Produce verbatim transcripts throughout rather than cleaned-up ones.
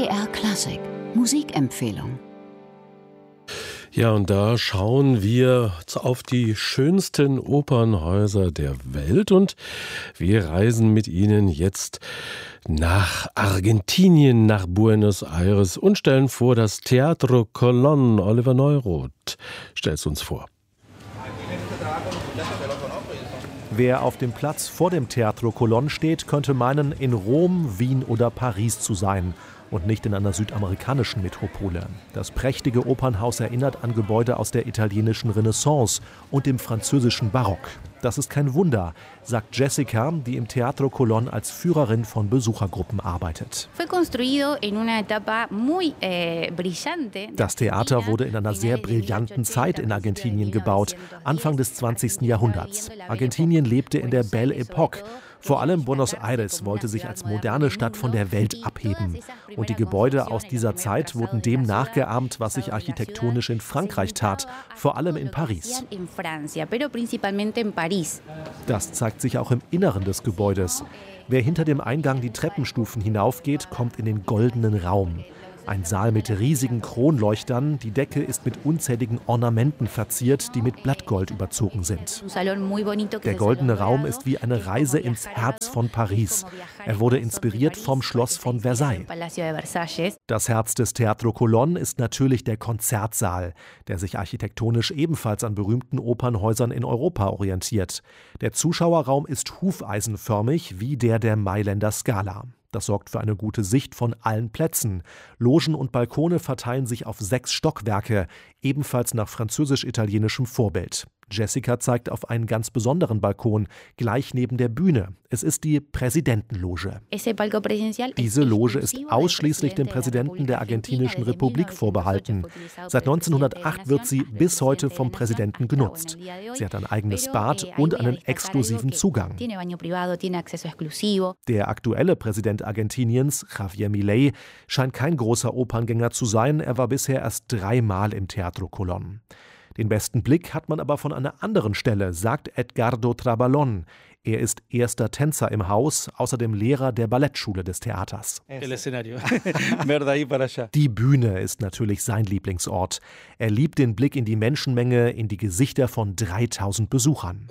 R Klassik Musikempfehlung. Ja, und da schauen wir auf die schönsten Opernhäuser der Welt und wir reisen mit Ihnen jetzt nach Argentinien, nach Buenos Aires und stellen vor das Teatro Colón. Oliver Neuroth stellt es uns vor. Wer auf dem Platz vor dem Teatro Colón steht, könnte meinen, in Rom, Wien oder Paris zu sein und nicht in einer südamerikanischen Metropole. Das prächtige Opernhaus erinnert an Gebäude aus der italienischen Renaissance und dem französischen Barock. Das ist kein Wunder, sagt Jessica, die im Teatro Colón als Führerin von Besuchergruppen arbeitet. Das Theater wurde in einer sehr brillanten Zeit in Argentinien gebaut, Anfang des zwanzigsten Jahrhunderts. Argentinien lebte in der Belle Époque. Vor allem Buenos Aires wollte sich als moderne Stadt von der Welt abheben. Und die Gebäude aus dieser Zeit wurden dem nachgeahmt, was sich architektonisch in Frankreich tat, vor allem in Paris. Das zeigt sich auch im Inneren des Gebäudes. Wer hinter dem Eingang die Treppenstufen hinaufgeht, kommt in den goldenen Raum. Ein Saal mit riesigen Kronleuchtern, die Decke ist mit unzähligen Ornamenten verziert, die mit Blattgold überzogen sind. Der goldene Raum ist wie eine Reise ins Herz von Paris. Er wurde inspiriert vom Schloss von Versailles. Das Herz des Teatro Colón ist natürlich der Konzertsaal, der sich architektonisch ebenfalls an berühmten Opernhäusern in Europa orientiert. Der Zuschauerraum ist hufeisenförmig wie der der Mailänder Scala. Das sorgt für eine gute Sicht von allen Plätzen. Logen und Balkone verteilen sich auf sechs Stockwerke, ebenfalls nach französisch-italienischem Vorbild. Jessica zeigt auf einen ganz besonderen Balkon, gleich neben der Bühne. Es ist die Präsidentenloge. Diese Loge ist ausschließlich dem Präsidenten der Argentinischen Republik vorbehalten. Seit neunzehnhundertacht wird sie bis heute vom Präsidenten genutzt. Sie hat ein eigenes Bad und einen exklusiven Zugang. Der aktuelle Präsident Argentiniens, Javier Milei, scheint kein großer Operngänger zu sein. Er war bisher erst dreimal im Teatro Colón. Den besten Blick hat man aber von einer anderen Stelle, sagt Edgardo Trabalón. Er ist erster Tänzer im Haus, außerdem Lehrer der Ballettschule des Theaters. Die Bühne ist natürlich sein Lieblingsort. Er liebt den Blick in die Menschenmenge, in die Gesichter von dreitausend Besuchern.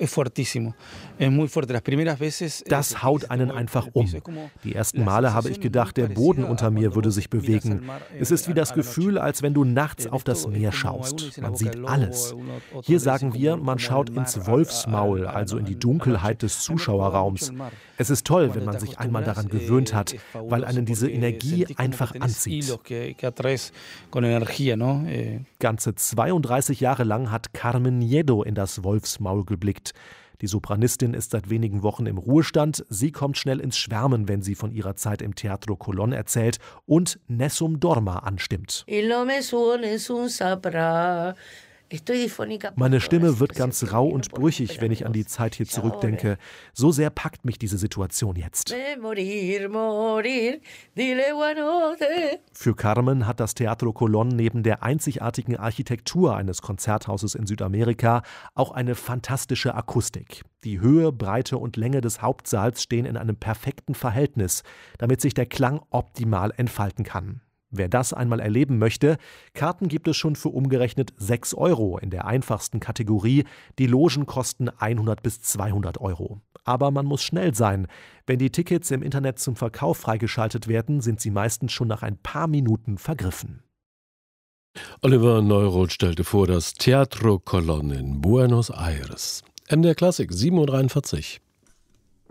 Das haut einen einfach um. Die ersten Male habe ich gedacht, der Boden unter mir würde sich bewegen. Es ist wie das Gefühl, als wenn du nachts auf das Meer schaust. Man sieht alles. Hier sagen wir, man schaut ins Wolfsmaul, also in die Dunkelheit des Zuschauerraums. Es ist toll, wenn man sich einmal daran gewöhnt hat, weil einen diese Energie einfach anzieht. Ganze zweiunddreißig Jahre lang hat Carmen Niedo in das Wolfsmaul geblickt. Die Sopranistin ist seit wenigen Wochen im Ruhestand. Sie kommt schnell ins Schwärmen, wenn sie von ihrer Zeit im Teatro Colón erzählt und Nessun Dorma anstimmt. Meine Stimme wird ganz rau und brüchig, wenn ich an die Zeit hier zurückdenke. So sehr packt mich diese Situation jetzt. Für Carmen hat das Teatro Colón neben der einzigartigen Architektur eines Konzerthauses in Südamerika auch eine fantastische Akustik. Die Höhe, Breite und Länge des Hauptsaals stehen in einem perfekten Verhältnis, damit sich der Klang optimal entfalten kann. Wer das einmal erleben möchte, Karten gibt es schon für umgerechnet sechs Euro in der einfachsten Kategorie. Die Logen kosten hundert bis zweihundert Euro. Aber man muss schnell sein. Wenn die Tickets im Internet zum Verkauf freigeschaltet werden, sind sie meistens schon nach ein paar Minuten vergriffen. Oliver Neuroth stellte vor das Teatro Colón in Buenos Aires. M D R Klassik, sieben Uhr dreiundvierzig.